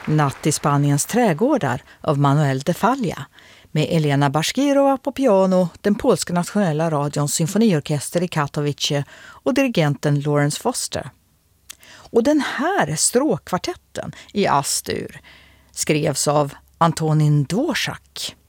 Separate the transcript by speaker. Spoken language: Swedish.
Speaker 1: Natt i Spaniens trädgårdar av Manuel de Falla med Elena Bashkirova på piano, den polska nationella radions symfoniorkester i Katowice och dirigenten Lawrence Foster. Och den här stråkkvartetten i Astur skrevs av Antonin Dvořák.